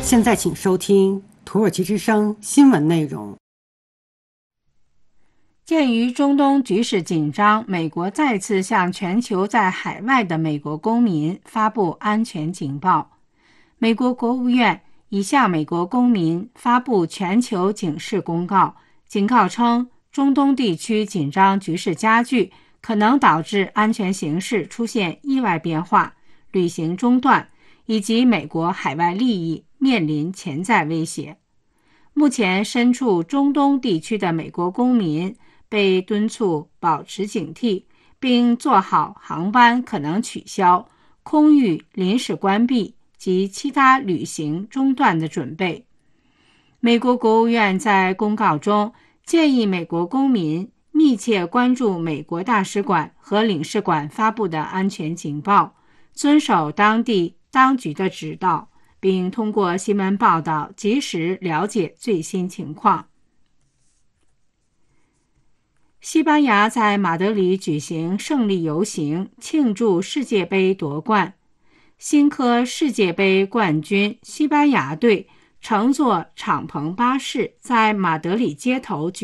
现在请收听土耳其之声新闻内容。 鉴于中东局势紧张，美国再次向全球在海外的美国公民发布安全警报。美国国务院已向美国公民发布全球警示公告，警告称中东地区紧张局势加剧，可能导致安全形势出现意外变化、旅行中断，以及美国海外利益面临潜在威胁。目前身处中东地区的美国公民被敦促保持警惕，并做好航班可能取消、空域临时关闭及其他旅行中断的准备。美国国务院在公告中建议美国公民密切关注美国大使馆和领事馆发布的安全警报，遵守当地当局的指导，并通过新闻报道及时了解最新情况。西班牙在马德里举行胜利游行，庆祝世界杯夺冠。新科世界杯冠军西班牙队乘坐敞篷巴士在马德里街头举